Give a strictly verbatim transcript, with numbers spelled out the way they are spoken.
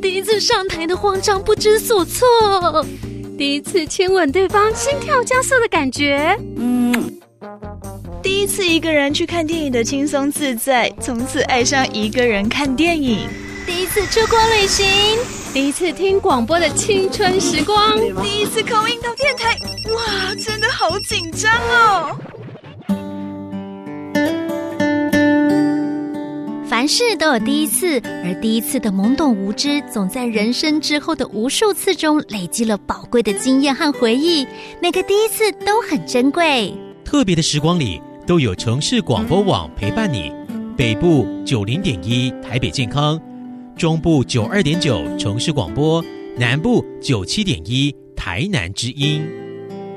第一次上台的慌张不知所措， 第一次亲吻对方心跳加速的感觉， 嗯，第一次一个人去看电影的轻松自在，从此爱上一个人看电影。 第一次出国旅行， 第一次听广播的青春时光， 第一次call in到电台，哇，真的好紧张哦。 凡事都有第一次，而第一次的懵懂无知，总在人生之后的无数次中累积了宝贵的经验和回忆。每个第一次都很珍贵。 特别的时光里，都有城市广播网陪伴你。北部九零点一台北健康，中部九二点九城市广播，南部九七点一台南之音。